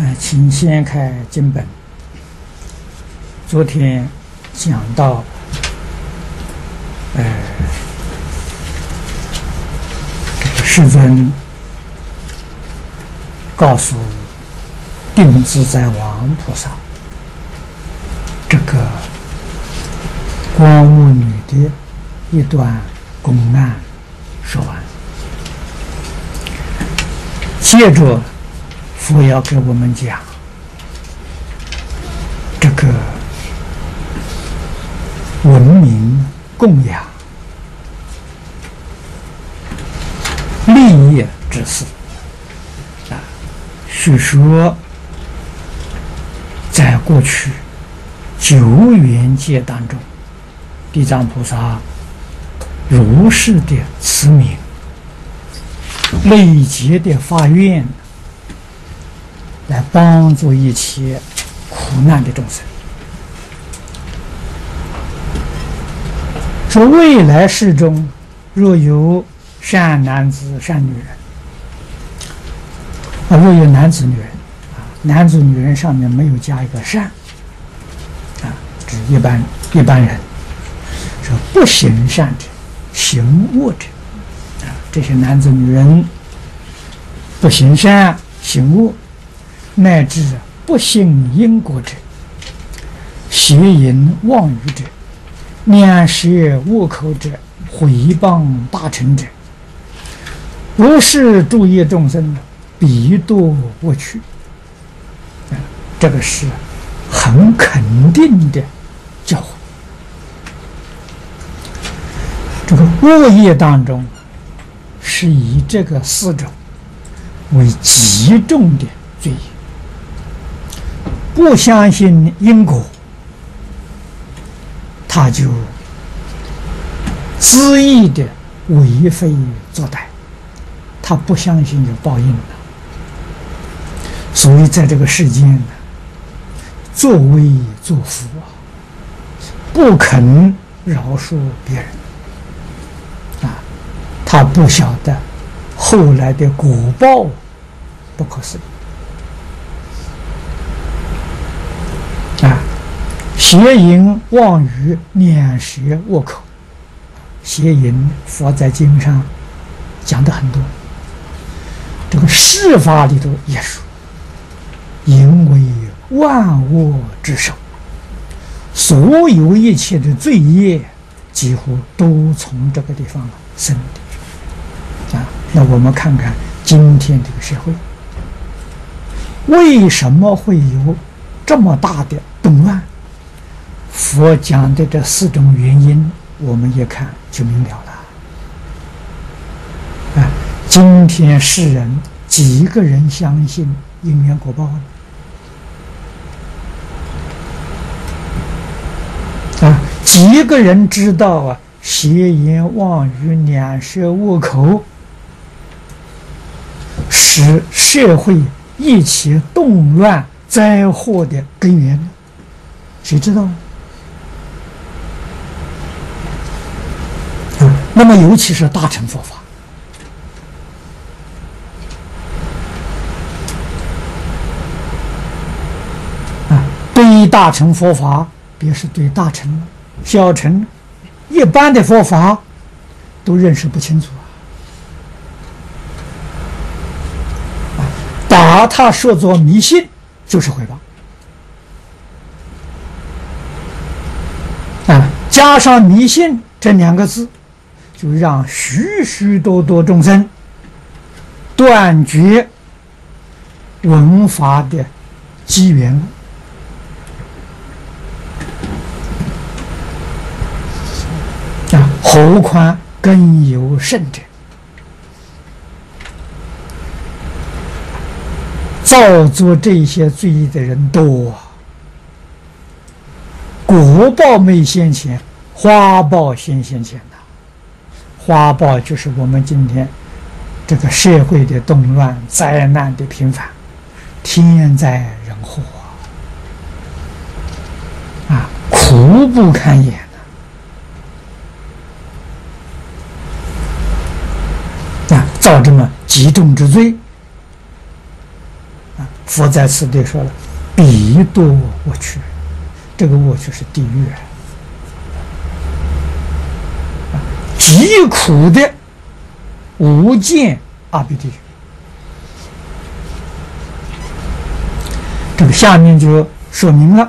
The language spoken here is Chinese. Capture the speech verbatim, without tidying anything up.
呃，请先开经本。昨天讲到，呃，这个世尊告诉定自在王菩萨，这个光目女的一段公案说完，接着佛要给我们讲这个文明供养利益之事啊。据说在过去九缘界当中，地藏菩萨如是的慈悯，累劫的发愿，来帮助一切苦难的众生。说未来世中，若有善男子、善女人，啊，若有男子、女人，啊，男子、女人上面没有加一个善，啊，指一般一般人，说不行善者、行恶者，啊，这些男子、女人不行善、行恶，乃至不信因果者，邪淫妄语者，念舌恶口者，毁谤大乘者，如是诸业众生，彼堕恶趣。这个是很肯定的教诲。这个恶业当中，是以这个四种为极重的罪业。不相信因果，他就恣意的为非作歹，他不相信有报应了。所以在这个世间呢，作威作福啊，不肯饶恕别人啊，他不晓得后来的果报不可思议。啊，邪淫妄语、念舌恶口，邪淫佛在经上讲的很多，这个释法里头也说，淫为万恶之首，所有一切的罪业几乎都从这个地方生的。啊，那我们看看今天这个社会，为什么会有这么大的动乱？佛讲的这四种原因，我们一看就明了了。啊，今天世人几个人相信因缘果报呢？啊，几个人知道啊，邪言妄语、念舌恶口使社会一起动乱灾祸的根源呢？谁知道呢？啊，那么尤其是大乘佛法，啊，对于大乘佛法，别是对大乘、小乘、一般的佛法，都认识不清楚啊！把它说作迷信，就是毁谤。啊，加上迷信这两个字，就让许许多多众生断绝闻法的机缘了。啊，何况更有甚者，造作这些罪业的人多啊，果报没现前，花报先现前呐。花报就是我们今天这个社会的动乱、灾难的频繁，天灾人祸啊，啊，苦不堪言呐！啊，造这么极重之罪佛在此地说了，彼堕恶趣，这个恶趣是地狱，极苦的无间阿鼻地狱。这个下面就说明了